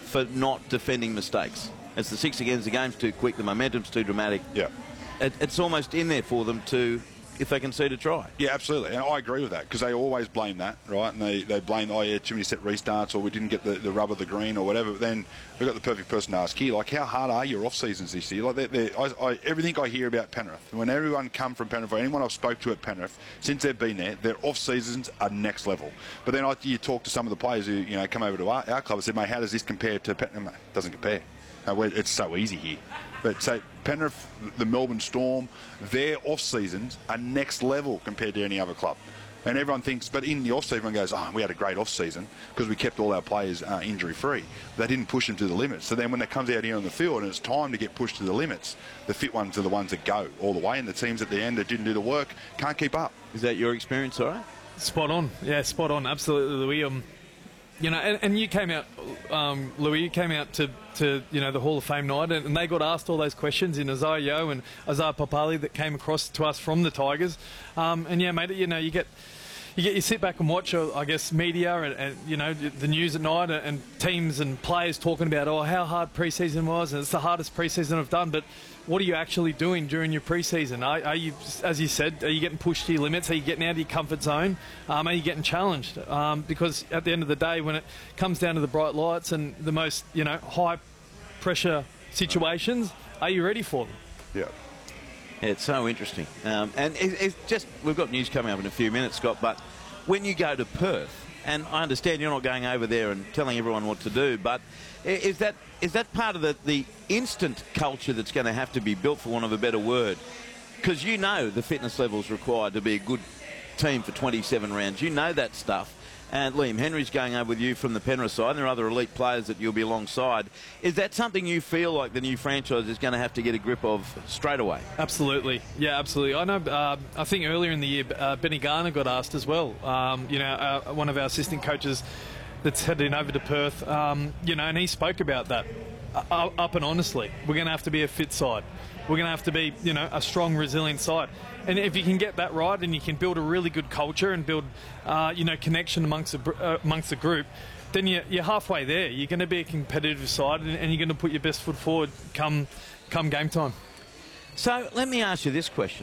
for not defending mistakes. It's the 6 against, the game's too quick, the momentum's too dramatic. Yeah. It's almost in there for them to, if they can see to try. Yeah, absolutely. And I agree with that because they always blame that, right? And they blame, oh, yeah, too many set restarts or we didn't get the rub of the green or whatever. But then we've got the perfect person to ask here. Like, how hard are your off-seasons this year? Like, everything I hear about Penrith, when everyone come from Penrith or anyone I've spoke to at Penrith, since they've been there, their off-seasons are next level. But then you talk to some of the players who, you know, come over to our club and say, mate, how does this compare to Penrith? Mate, it doesn't compare. It's so easy here. But say Penrith, the Melbourne Storm, their off-seasons are next level compared to any other club. And everyone thinks, but in the off-season, everyone goes, oh, we had a great off-season because we kept all our players injury-free. They didn't push them to the limits. So then when it comes out here on the field and it's time to get pushed to the limits, the fit ones are the ones that go all the way, and the teams at the end that didn't do the work can't keep up. Is that your experience, all right? Spot on. Yeah, spot on. Absolutely, Louis. You know, and you came out, Louis, you came out to you know, the Hall of Fame night, and they got asked all those questions in Isaiah Yeo and Isaiah Papali that came across to us from the Tigers. And yeah, mate, you know, you sit back and watch, I guess, media and you know, the news at night and teams and players talking about, oh, how hard pre-season was, and it's the hardest pre-season I've done. But what are you actually doing during your pre-season? Are you, as you said, are you getting pushed to your limits? Are you getting out of your comfort zone? Are you getting challenged? Because at the end of the day, when it comes down to the bright lights and the most, you know, high-pressure situations, are you ready for them? Yeah. It's so interesting. And it's just, we've got news coming up in a few minutes, Scott, but when you go to Perth, and I understand you're not going over there and telling everyone what to do, but is that part of the instant culture that's going to have to be built, for want of a better word? Because you know the fitness levels required to be a good team for 27 rounds. You know that stuff. And Liam Henry's going over with you from the Penrith side, and there are other elite players that you'll be alongside. Is that something you feel like the new franchise is going to have to get a grip of straight away? Absolutely. Yeah, absolutely. I know, I think earlier in the year, Benny Garner got asked as well. You know, one of our assistant coaches that's heading over to Perth, you know, and he spoke about that up and honestly. We're going to have to be a fit side. We're going to have to be, you know, a strong, resilient side. And if you can get that right and you can build a really good culture and build, you know, connection amongst the group, then you're halfway there. You're going to be a competitive side and you're going to put your best foot forward come game time. So let me ask you this question,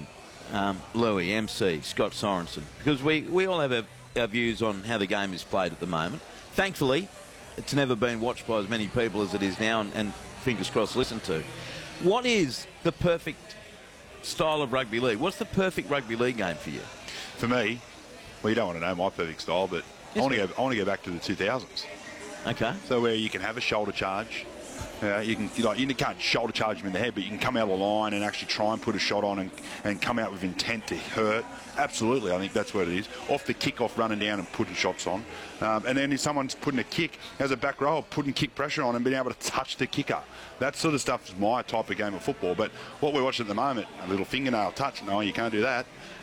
Louis, MC, Scott Sorensen, because we all have our views on how the game is played at the moment. Thankfully, it's never been watched by as many people as it is now and fingers crossed listened to. What is the perfect style of rugby league? What's the perfect rugby league game for you? For me, well, you don't want to know my perfect style, but I want to go back to the 2000s. Okay. So where you can have a shoulder charge. You can't shoulder charge them in the head, but you can come out of the line and actually try and put a shot on and come out with intent to hurt. Absolutely, I think that's what it is. Off the kick-off, running down and putting shots on. And then if someone's putting a kick, as a back row, putting kick pressure on and being able to touch the kicker. That sort of stuff is my type of game of football. But what we're watching at the moment, a little fingernail touch, no, you can't do that.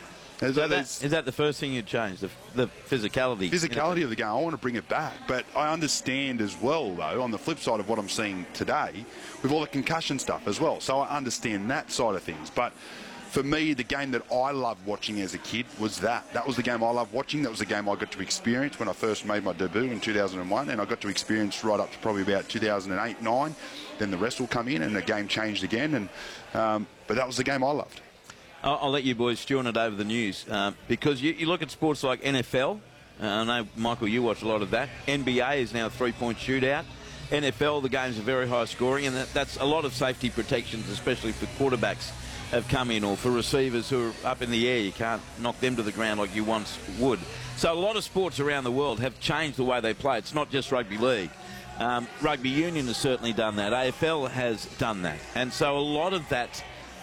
Is that the first thing you'd change, the physicality? Physicality of the game. I want to bring it back. But I understand as well, though, on the flip side of what I'm seeing today, with all the concussion stuff as well. So I understand that side of things. But for me, the game that I loved watching as a kid was that. That was the game I loved watching. That was the game I got to experience when I first made my debut in 2001. And I got to experience right up to probably about 2008, 9. Then the rest will come in and the game changed again. But that was the game I loved. I'll let you boys stew on it over the news because you look at sports like NFL. I know, Michael, you watch a lot of that. NBA is now a three-point shootout. NFL, the games are very high scoring, and that's a lot of safety protections, especially for quarterbacks, have come in, or for receivers who are up in the air. You can't knock them to the ground like you once would. So a lot of sports around the world have changed the way they play. It's not just rugby league. Rugby union has certainly done that. AFL has done that. And so a lot of that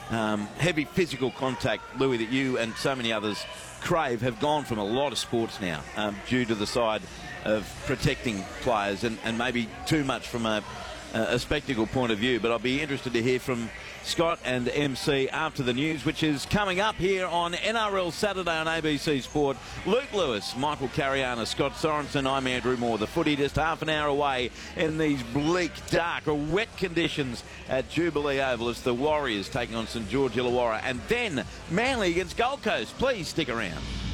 heavy physical contact, Louis, that you and so many others crave have gone from a lot of sports now due to the side of protecting players and maybe too much from a spectacle point of view. But I'll be interested to hear from Scott and MC after the news, which is coming up here on NRL Saturday on ABC Sport. Luke Lewis, Michael Cariana, Scott Sorensen, I'm Andrew Moore. The footy just half an hour away in these bleak, dark, wet conditions at Jubilee Oval. It's the Warriors taking on St George Illawarra, and then Manly against Gold Coast. Please stick around.